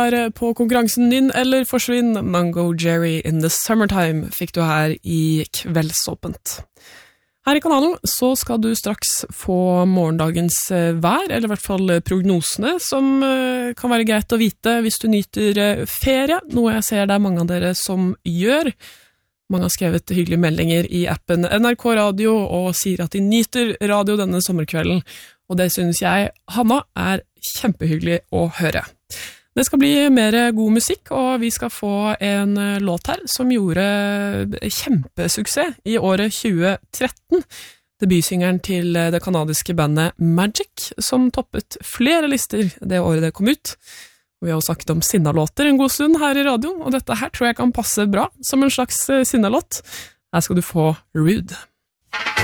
var på konkurransen Nynn eller forsvinn. Mango Jerry in the Summertime fikk du her i Kveldsåpent. Her i kanalen så skal du straks få morgendagens vær, eller i hvert fall prognosene, som kan være greit å vite hvis du nyter ferie, noe jeg ser det er mange av dere som gjør. Mange har skrevet hyggelige meldinger i appen NRK Radio og sier at de nyter radio denne sommerkvelden, og det synes jeg, Hanna, er kjempehyggelig å høre. Det skal bli mer god musikk, og vi skal få en låt her som gjorde kjempesuksess i året 2013. Debutsingeren til det kanadiske bandet Magic, som toppet flere lister det året det kom ut. Vi har jo snakket om sinnalåter en god stund her i radioen, og dette her tror jeg kan passe bra som en slags sinnalåt. Her skal du få Rude.